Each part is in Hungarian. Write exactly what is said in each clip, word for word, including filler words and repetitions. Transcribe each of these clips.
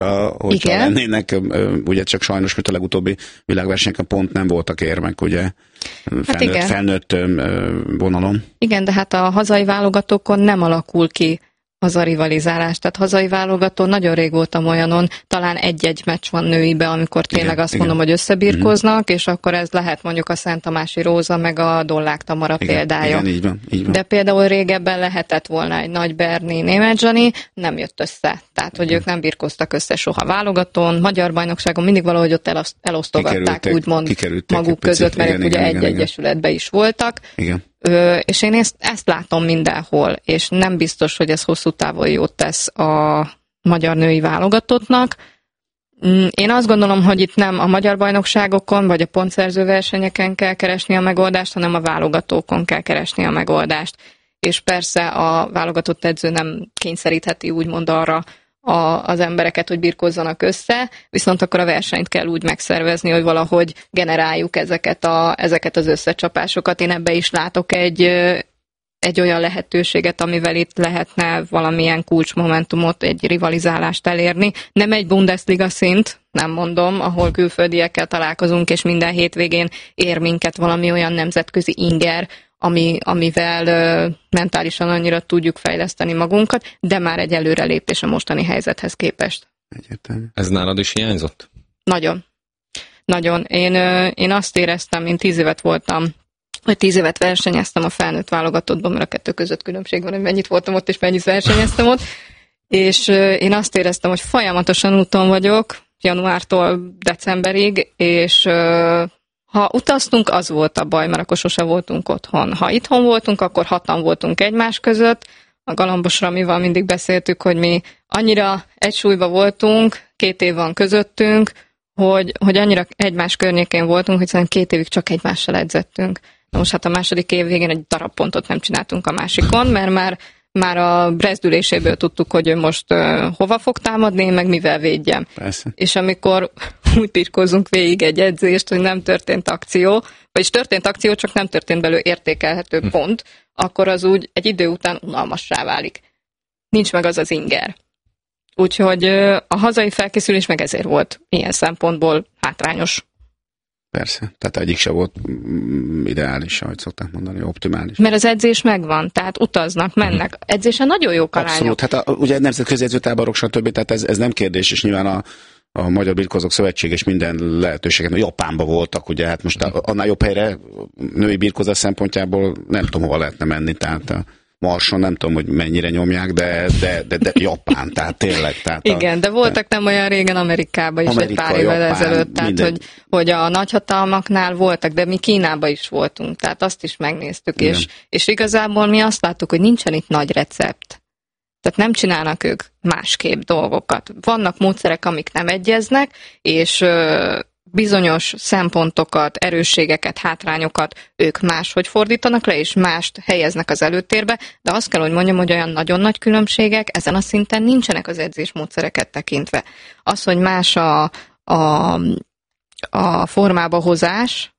hogyha igen. lennének, ugye csak sajnos, mint a legutóbbi világversenyeken pont nem voltak érmek, ugye, felnőtt, hát felnőtt vonalon. Igen, de hát a hazai válogatókon nem alakul ki az a rivalizálás. Tehát hazai válogató nagyon rég voltam olyanon, talán egy-egy meccs van nőibe, amikor tényleg igen, azt igen. mondom, hogy összebirkoznak, uh-huh. és akkor ez lehet mondjuk a Szent Tamási Róza, meg a Dollák Tamara igen, példája. Igen, így van, így van. De például régebben lehetett volna egy Nagy Berni, Németh Zsani, nem jött össze. Tehát, hogy igen. ők nem birkoztak össze soha válogatón, magyar bajnokságon, mindig valahogy ott elosztogatták, úgymond maguk között, mert igen, ugye igen, egy igen, egyesületbe is voltak. Igen. Ö, és én ezt, ezt látom mindenhol, és nem biztos, hogy ez hosszú távon jót tesz a magyar női válogatottnak. Én azt gondolom, hogy itt nem a magyar bajnokságokon, vagy a pontszerző versenyeken kell keresni a megoldást, hanem a válogatókon kell keresni a megoldást. És persze a válogatott edző nem kényszerítheti úgymond arra a, az embereket, hogy birkozzanak össze, viszont akkor a versenyt kell úgy megszervezni, hogy valahogy generáljuk ezeket, a, ezeket az összecsapásokat. Én ebbe is látok egy, egy olyan lehetőséget, amivel itt lehetne valamilyen kulcsmomentumot, egy rivalizálást elérni. Nem egy Bundesliga szint, nem mondom, ahol külföldiekkel találkozunk, és minden hétvégén ér minket valami olyan nemzetközi inger, ami, amivel ö, mentálisan annyira tudjuk fejleszteni magunkat, de már egy előrelépés a mostani helyzethez képest. Egyértelmű. Ez nálad is hiányzott? Nagyon. Nagyon. Én, ö, én azt éreztem, én tíz évet voltam, vagy tíz évet versenyeztem a felnőtt válogatottban, mert a kettő között különbség van, hogy mennyit voltam ott, és mennyit versenyeztem ott, és ö, én azt éreztem, hogy folyamatosan úton vagyok, januártól decemberig, és ö, ha utaztunk, az volt a baj, mert akkor sose voltunk otthon. Ha itthon voltunk, akkor hatan voltunk egymás között. A Galambos Ramival mindig beszéltük, hogy mi annyira egy súlyba voltunk, két év van közöttünk, hogy, hogy annyira egymás környékén voltunk, hogy szerintem két évig csak egymással edzettünk. Na most hát a második év végén egy darab pontot nem csináltunk a másikon, mert már, már a brezdüléséből tudtuk, hogy ő most uh, hova fog támadni, meg mivel védjem. Persze. És amikor úgy pirkózunk végig egy edzést, hogy nem történt akció, vagyis történt akció, csak nem történt belőle értékelhető hm. pont, akkor az úgy egy idő után unalmassá válik. Nincs meg az az inger. Úgyhogy a hazai felkészülés meg ezért volt ilyen szempontból hátrányos. Persze, tehát egyik se volt ideális, ahogy szokták mondani, optimális. Mert az edzés megvan, tehát utaznak, mennek. Edzésen nagyon jók arányok. Abszolút, hát a, ugye nemzetközi edzőtáborok, stb., tehát ez, ez nem kérdés, és nyilván a, a Magyar Birkózók Szövetség és minden lehetőséget, Japánban voltak, ugye, hát most annál jobb helyre női birkózás szempontjából nem tudom, hova lehetne menni, tehát a Marson nem tudom, hogy mennyire nyomják, de, de, de, de Japán, tehát tényleg. Tehát igen, a, de voltak de, nem olyan régen Amerikában is, Amerika, egy pár évvel Japán, ezelőtt, tehát hogy, hogy a nagyhatalmaknál voltak, de mi Kínában is voltunk, tehát azt is megnéztük, és, és igazából mi azt láttuk, hogy nincsen itt nagy recept. Tehát nem csinálnak ők másképp dolgokat. Vannak módszerek, amik nem egyeznek, és bizonyos szempontokat, erősségeket, hátrányokat ők máshogy fordítanak le, és mást helyeznek az előtérbe, de azt kell, hogy mondjam, hogy olyan nagyon nagy különbségek ezen a szinten nincsenek az edzésmódszereket tekintve. Az, hogy más a, a, a formába hozás,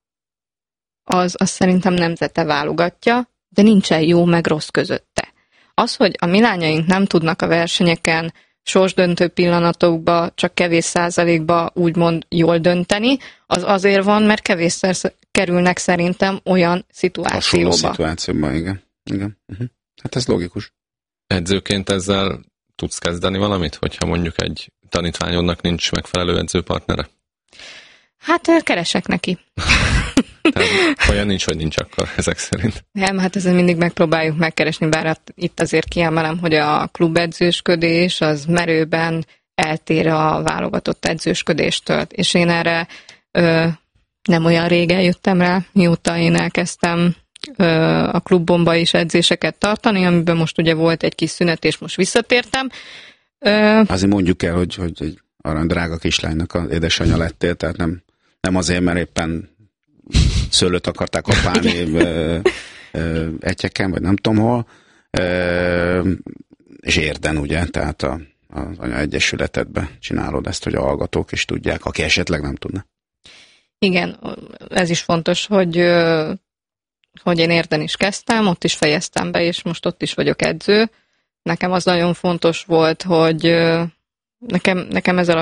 az, az szerintem nemzete válogatja, de nincsen jó meg rossz közötte. Az, hogy a mi lányaink nem tudnak a versenyeken sorsdöntő pillanatokba, csak kevés százalékba úgymond jól dönteni, az azért van, mert kevésszer kerülnek szerintem olyan szituációba. Hasonló szituációban, igen. igen. Uh-huh. Hát ez logikus. Edzőként ezzel tudsz kezdeni valamit, hogyha mondjuk egy tanítványodnak nincs megfelelő edzőpartnere? Hát keresek neki. Tehát olyan nincs, hogy nincs akkor ezek szerint. Nem, hát ezen mindig megpróbáljuk megkeresni, bár itt azért kiemelem, hogy a klubedzősködés az merőben eltér a válogatott edzősködéstől, és én erre ö, nem olyan régen jöttem rá, mióta én elkezdtem ö, a klubomba is edzéseket tartani, amiben most ugye volt egy kis szünet, és most visszatértem. Ö, Azért mondjuk el, hogy, hogy egy arany drága kislánynak az édesanyja lettél, tehát nem, nem azért, mert éppen szőlőt akarták kapálni egyeken, vagy nem tudom hol, ö, és érden, ugye, tehát a, az Anya Egyesületedbe csinálod ezt, hogy a hallgatók is tudják, aki esetleg nem tudna. Igen, ez is fontos, hogy, hogy én érden is kezdtem, ott is fejeztem be, és most ott is vagyok edző. Nekem az nagyon fontos volt, hogy, Nekem, nekem ez